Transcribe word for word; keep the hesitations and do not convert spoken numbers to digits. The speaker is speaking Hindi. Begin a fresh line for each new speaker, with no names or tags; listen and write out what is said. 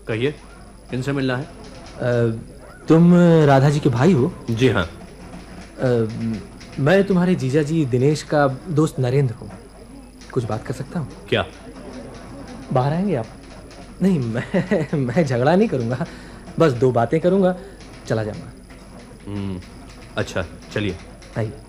कहिए, किनसे मिलना है?
आ, तुम राधा जी के भाई हो?
जी हाँ।
आ, मैं तुम्हारे जीजा जी दिनेश का दोस्त नरेंद्र हूँ। कुछ बात कर सकता हूँ?
क्या?
बाहर आएंगे आप? नहीं, मैं मैं झगड़ा नहीं करूँगा, बस दो बातें करूँगा, चला जाऊँगा।
हम्म, अच्छा, चलिए।
आइए।